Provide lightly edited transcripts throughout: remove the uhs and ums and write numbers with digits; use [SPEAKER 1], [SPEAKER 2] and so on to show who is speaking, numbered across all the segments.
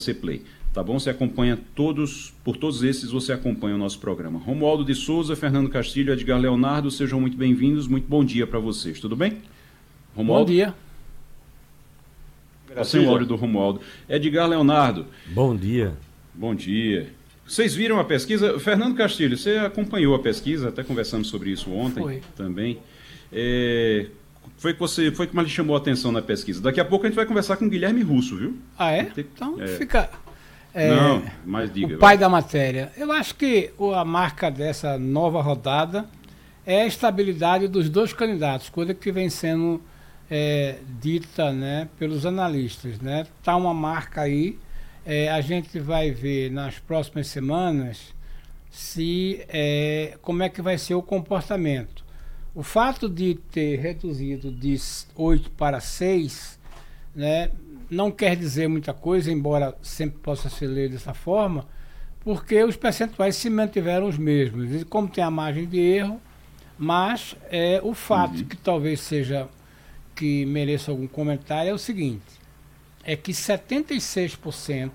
[SPEAKER 1] Play, tá bom? Você acompanha por todos esses você acompanha o nosso programa. Romualdo de Souza, Fernando Castilho, Edgar Leonardo, sejam muito bem-vindos, muito bom dia para vocês, tudo bem?
[SPEAKER 2] Romualdo? Bom dia.
[SPEAKER 1] Sem o áudio do Romualdo. Edgar Leonardo.
[SPEAKER 3] Bom dia.
[SPEAKER 1] Bom dia. Vocês viram a pesquisa? Fernando Castilho, você acompanhou a pesquisa, até conversamos sobre isso ontem também. Foi que mais lhe chamou a atenção na pesquisa. Daqui a pouco a gente vai conversar com o Guilherme Russo, viu?
[SPEAKER 2] Ah, é? Então fica...
[SPEAKER 1] Não, mas diga.
[SPEAKER 2] O pai da matéria. Eu acho que a marca dessa nova rodada é a estabilidade dos dois candidatos, coisa que vem sendo dita, né, pelos analistas, né? Tá uma marca aí. A gente vai ver nas próximas semanas como é que vai ser o comportamento. O fato de ter reduzido de 8 para 6, né, não quer dizer muita coisa, embora sempre possa ser lido dessa forma, porque os percentuais se mantiveram os mesmos. E como tem a margem de erro, mas o fato que talvez seja que mereça algum comentário é o seguinte, é que 76%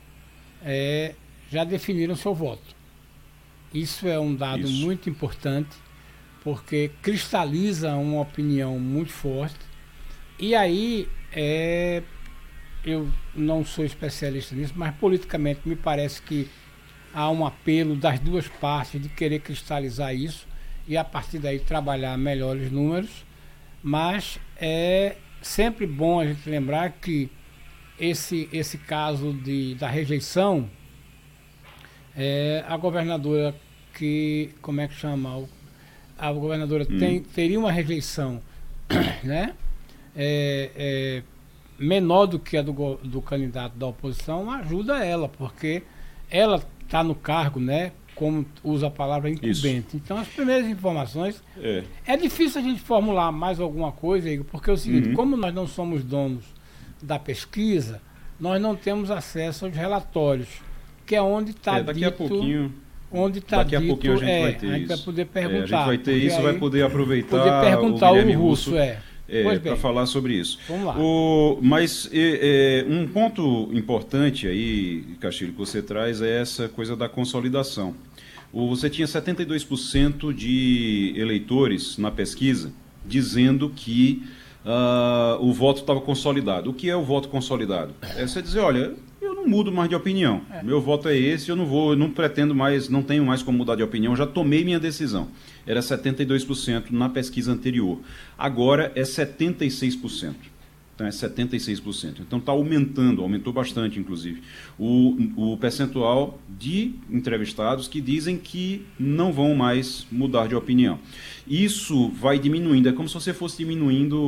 [SPEAKER 2] já definiram seu voto. Isso é um dado muito importante, porque cristaliza uma opinião muito forte. E aí, eu não sou especialista nisso, mas politicamente me parece que há um apelo das duas partes de querer cristalizar isso e a partir daí trabalhar melhores números. Mas é sempre bom a gente lembrar que esse caso da rejeição, a governadora como é que chama? A governadora teria uma rejeição, né? Menor do que a do candidato da oposição, ajuda ela, porque ela está no cargo, né? Como usa a palavra incumbente. Então, as primeiras informações... É difícil a gente formular mais alguma coisa, Igor, porque é o seguinte, como nós não somos donos da pesquisa, nós não temos acesso aos relatórios, que é onde está
[SPEAKER 1] daqui
[SPEAKER 2] dito...
[SPEAKER 1] a pouquinho...
[SPEAKER 2] Onde está dito...
[SPEAKER 1] Daqui a pouquinho a gente vai ter isso.
[SPEAKER 2] A gente vai poder perguntar.
[SPEAKER 1] A gente vai ter isso, vai poder aproveitar
[SPEAKER 2] poder perguntar
[SPEAKER 1] o Guilherme
[SPEAKER 2] Russo.
[SPEAKER 1] Para falar sobre isso.
[SPEAKER 2] Vamos lá.
[SPEAKER 1] Mas um ponto importante aí, Castilho, que você traz é essa coisa da consolidação. Você tinha 72% de eleitores na pesquisa dizendo que o voto estava consolidado. O que é o voto consolidado? É você dizer, olha, eu não mudo mais de opinião. Meu voto é esse, eu não pretendo mais, não tenho mais como mudar de opinião, já tomei minha decisão. Era 72% na pesquisa anterior. Agora é 76%. Então é 76%. Então está aumentou bastante, inclusive, o percentual de entrevistados que dizem que não vão mais mudar de opinião. Isso vai diminuindo, é como se você fosse diminuindo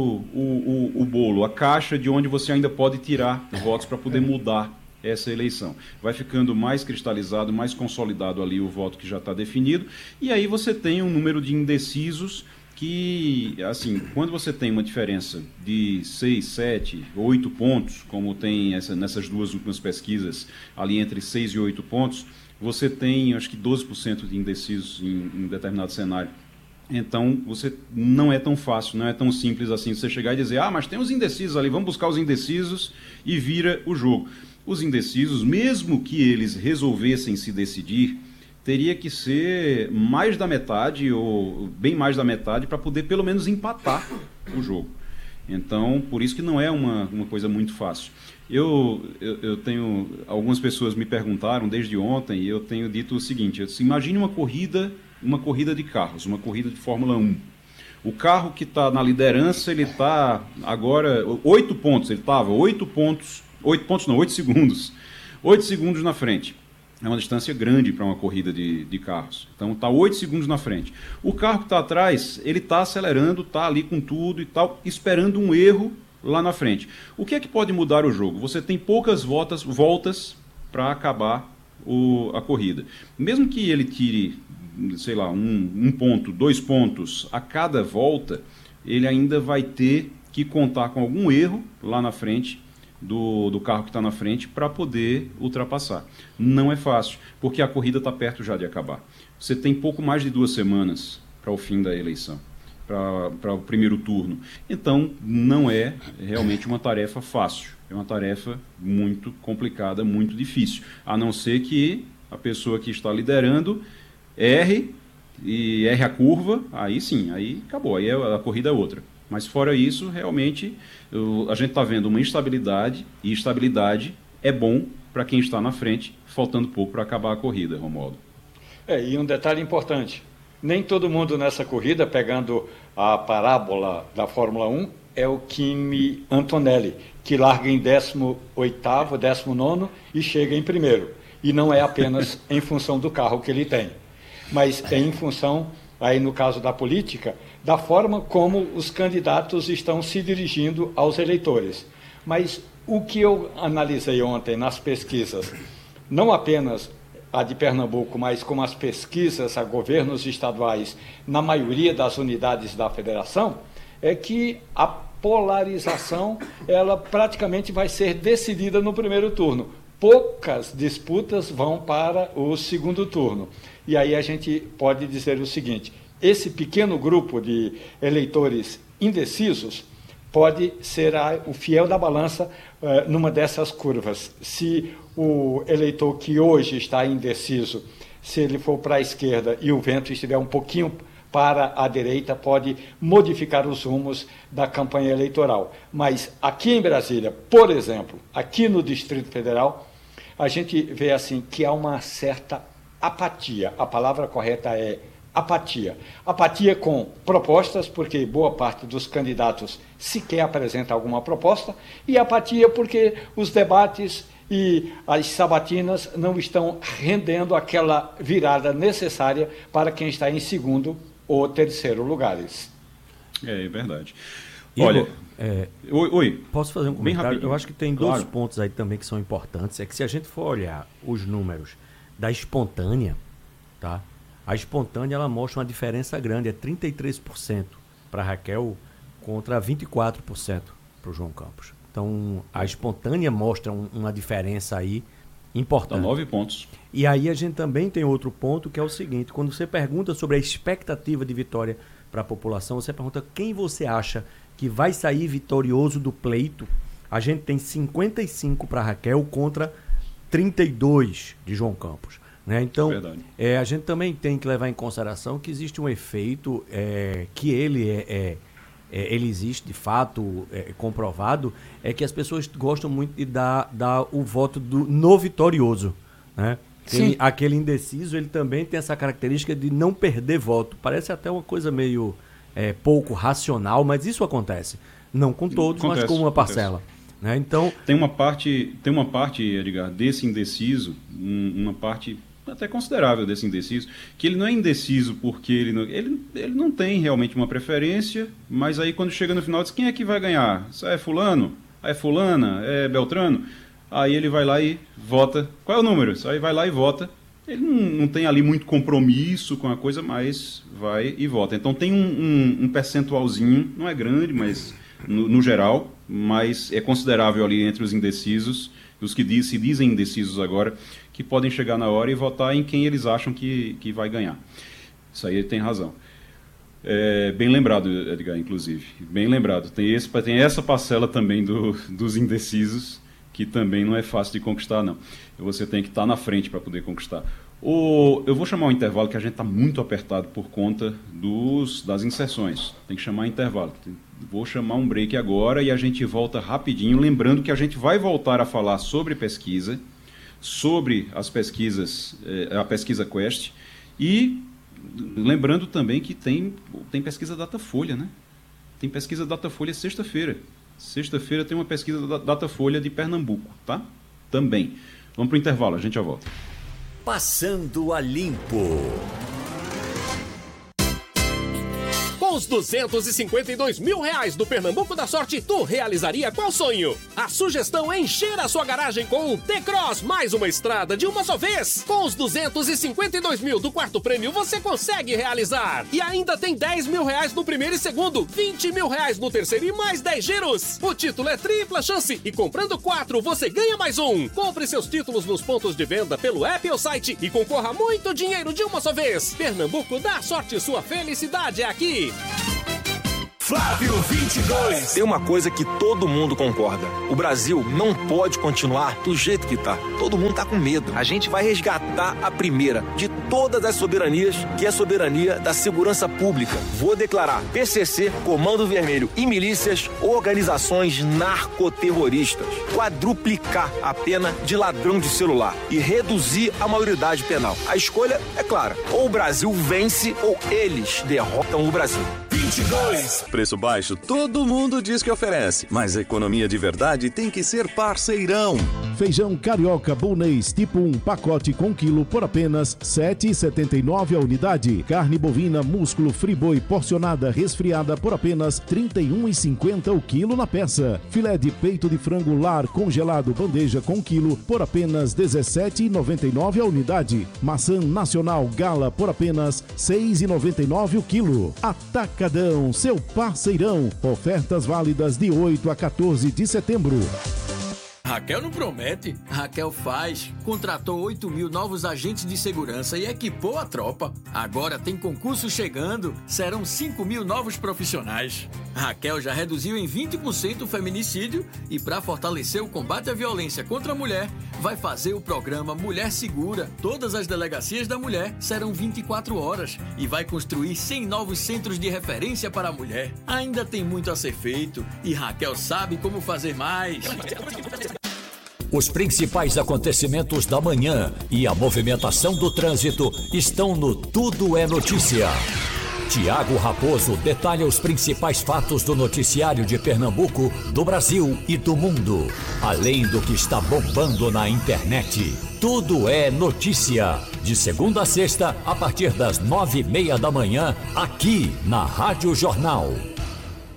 [SPEAKER 1] o bolo, a caixa de onde você ainda pode tirar votos para poder mudar essa eleição. Vai ficando mais cristalizado, mais consolidado ali o voto que já está definido, e aí você tem um número de indecisos que, assim, quando você tem uma diferença de 6, 7, 8 pontos, como tem nessas duas últimas pesquisas, ali entre 6 e 8 pontos, você tem, acho que 12% de indecisos em determinado cenário. Então, não é tão fácil, não é tão simples assim você chegar e dizer, mas tem os indecisos ali, vamos buscar os indecisos e vira o jogo. Os indecisos, mesmo que eles resolvessem se decidir, teria que ser mais da metade, ou bem mais da metade, para poder pelo menos empatar o jogo. Então, por isso que não é uma coisa muito fácil. Eu tenho... Algumas pessoas me perguntaram desde ontem, e eu tenho dito o seguinte, imagine uma corrida de carros, uma corrida de Fórmula 1. O carro que está na liderança, ele está agora 8 pontos, ele estava 8 segundos. 8 segundos na frente. É uma distância grande para uma corrida de carros. Então está 8 segundos na frente. O carro que está atrás, ele está acelerando, está ali com tudo e tal, esperando um erro lá na frente. O que é que pode mudar o jogo? Você tem poucas voltas para acabar a corrida. Mesmo que ele tire, sei lá, um ponto, 2 pontos a cada volta, ele ainda vai ter que contar com algum erro lá na frente do carro que está na frente para poder ultrapassar. Não é fácil, porque a corrida está perto já de acabar. Você tem pouco mais de 2 semanas para o fim da eleição, para o primeiro turno. Então, não é realmente uma tarefa fácil. É uma tarefa muito complicada, muito difícil. A não ser que a pessoa que está liderando erre a curva, aí sim, aí acabou, aí a corrida é outra. Mas fora isso, realmente, a gente está vendo uma instabilidade, e estabilidade é bom para quem está na frente, faltando pouco para acabar a corrida, Romualdo.
[SPEAKER 3] E um detalhe importante, nem todo mundo nessa corrida, pegando a parábola da Fórmula 1, é o Kimi Antonelli, que larga em 18º, 19º e chega em primeiro. E não é apenas em função do carro que ele tem, mas é em função, aí no caso da política, da forma como os candidatos estão se dirigindo aos eleitores. Mas o que eu analisei ontem nas pesquisas, não apenas a de Pernambuco, mas como as pesquisas a governos estaduais na maioria das unidades da federação, é que a polarização ela praticamente vai ser decidida no primeiro turno. Poucas disputas vão para o segundo turno. E aí a gente pode dizer o seguinte, esse pequeno grupo de eleitores indecisos pode ser o fiel da balança numa dessas curvas. Se o eleitor que hoje está indeciso, se ele for para a esquerda e o vento estiver um pouquinho para a direita, pode modificar os rumos da campanha eleitoral. Mas aqui em Brasília, por exemplo, aqui no Distrito Federal, a gente vê assim que há uma certa apatia. A palavra correta é apatia. Apatia com propostas, porque boa parte dos candidatos sequer apresenta alguma proposta, e apatia porque os debates e as sabatinas não estão rendendo aquela virada necessária para quem está em segundo ou terceiro lugares.
[SPEAKER 1] É verdade.
[SPEAKER 4] Igor,
[SPEAKER 1] olha, oi.
[SPEAKER 4] Posso fazer um comentário? Eu acho que tem
[SPEAKER 1] claro.
[SPEAKER 4] Dois pontos aí também que são importantes. É que se a gente for olhar os números da espontânea, tá? A espontânea ela mostra uma diferença grande, é 33% para Raquel contra 24% para o João Campos. Então, a espontânea mostra uma diferença aí importante.
[SPEAKER 1] Dá 9 pontos.
[SPEAKER 4] E aí a gente também tem outro ponto que é o seguinte, quando você pergunta sobre a expectativa de vitória para a população, você pergunta quem você acha que vai sair vitorioso do pleito, a gente tem 55 para Raquel contra 32 de João Campos. Né? Então, a gente também tem que levar em consideração que existe um efeito que ele existe de fato, comprovado, é que as pessoas gostam muito de dar o voto no vitorioso. Né? Aquele indeciso, ele também tem essa característica de não perder voto. Parece até uma coisa meio pouco racional, mas isso acontece. Não com todos, mas com uma parcela. Né? Então,
[SPEAKER 1] tem uma parte, Edgar, desse indeciso, uma parte até considerável desse indeciso, que ele não é indeciso porque ele não tem realmente uma preferência, mas aí quando chega no final diz, quem é que vai ganhar? É fulano? É fulana? É Beltrano? Aí ele vai lá e vota. Qual é o número? Aí vai lá e vota. Ele não tem ali muito compromisso com a coisa, mas vai e vota. Então tem um percentualzinho, não é grande, mas no geral, mas é considerável ali entre os indecisos, os que se dizem indecisos agora, que podem chegar na hora e votar em quem eles acham que vai ganhar. Isso aí ele tem razão. Bem lembrado, Edgar, inclusive. Bem lembrado. Tem essa parcela também dos indecisos, que também não é fácil de conquistar, não. Você tem que estar na frente para poder conquistar. Eu vou chamar um intervalo, que a gente está muito apertado por conta das inserções. Tem que chamar intervalo. Vou chamar um break agora e a gente volta rapidinho. Lembrando que a gente vai voltar a falar sobre pesquisa, sobre as pesquisas, a pesquisa Quest, e lembrando também que tem pesquisa Datafolha, né? Tem pesquisa Datafolha sexta-feira. Sexta-feira tem uma pesquisa da Datafolha de Pernambuco, tá? Também. Vamos para o intervalo, a gente já volta.
[SPEAKER 5] Passando a Limpo.
[SPEAKER 6] Com os R$252 mil do Pernambuco da Sorte, tu realizaria qual sonho? A sugestão é encher a sua garagem com um T-Cross, mais uma estrada de uma só vez. Com os R$252 mil do quarto prêmio, você consegue realizar. E ainda tem R$10 mil no primeiro e segundo, R$20 mil no terceiro e mais 10 giros. O título é tripla chance e comprando 4, você ganha mais um. Compre seus títulos nos pontos de venda pelo app ou site e concorra a muito dinheiro de uma só vez. Pernambuco da Sorte, sua felicidade é aqui.
[SPEAKER 5] Flávio 22.
[SPEAKER 7] Tem uma coisa que todo mundo concorda. O Brasil não pode continuar do jeito que tá. Todo mundo tá com medo. A gente vai resgatar a primeira de todas as soberanias, que é a soberania da segurança pública. Vou declarar PCC, Comando Vermelho e milícias, organizações narcoterroristas. Quadruplicar a pena de ladrão de celular e reduzir a maioridade penal. A escolha é clara. Ou o Brasil vence ou eles derrotam o Brasil.
[SPEAKER 5] 22.
[SPEAKER 8] Preço baixo, todo mundo diz que oferece, mas a economia de verdade tem que ser parceirão.
[SPEAKER 9] Feijão carioca Bulnês tipo 1, pacote com quilo por apenas R$ 7,79 a unidade. Carne bovina músculo friboi porcionada resfriada por apenas R$ 31,50 o quilo na peça. Filé de peito de frango lar congelado bandeja com quilo por apenas R$ 17,99 a unidade. Maçã nacional gala por apenas R$ 6,99 o quilo. Atacadão, seu parceirão. Ofertas válidas de 8 a 14 de setembro.
[SPEAKER 10] Raquel não promete, Raquel faz. Contratou 8 mil novos agentes de segurança e equipou a tropa. Agora tem concurso chegando, serão 5 mil novos profissionais. Raquel já reduziu em 20% o feminicídio e, para fortalecer o combate à violência contra a mulher, vai fazer o programa Mulher Segura. Todas as delegacias da mulher serão 24 horas e vai construir 100 novos centros de referência para a mulher. Ainda tem muito a ser feito e Raquel sabe como fazer mais.
[SPEAKER 5] Os principais acontecimentos da manhã e a movimentação do trânsito estão no Tudo é Notícia. Tiago Raposo detalha os principais fatos do noticiário de Pernambuco, do Brasil e do mundo, além do que está bombando na internet. Tudo é Notícia, de segunda a sexta, a partir das 9:30 da manhã, aqui na Rádio Jornal.